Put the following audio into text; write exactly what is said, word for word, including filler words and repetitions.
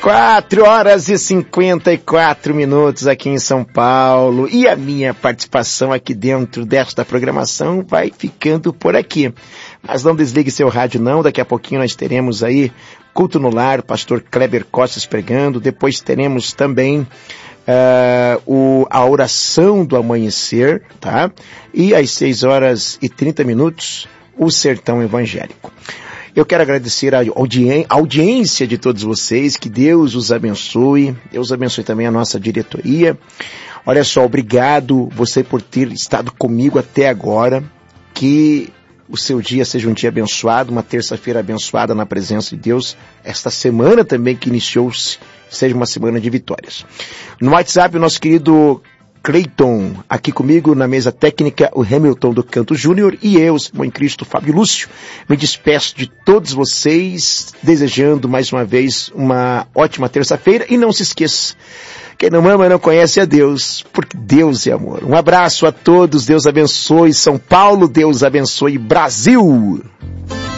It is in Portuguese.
Quatro horas e cinquenta e quatro minutos aqui em São Paulo, e a minha participação aqui dentro desta programação vai ficando por aqui. Mas não desligue seu rádio não, daqui a pouquinho nós teremos aí Culto no Lar, pastor Kleber Costas pregando, depois teremos também uh, o, a oração do amanhecer, tá? E às seis horas e trinta minutos, o Sertão Evangélico. Eu quero agradecer a audi- audiência de todos vocês, que Deus os abençoe, Deus abençoe também a nossa diretoria. Olha só, obrigado você por ter estado comigo até agora, que o seu dia seja um dia abençoado, uma terça-feira abençoada na presença de Deus, esta semana também que iniciou-se, seja uma semana de vitórias. No WhatsApp, o nosso querido Cleiton, aqui comigo na mesa técnica, o Hamilton do Canto Júnior e eu, irmão em Cristo, Fábio Lúcio. Me despeço de todos vocês, desejando mais uma vez uma ótima terça-feira, e não se esqueça, quem não ama não conhece a Deus, porque Deus é amor. Um abraço a todos, Deus abençoe São Paulo, Deus abençoe Brasil.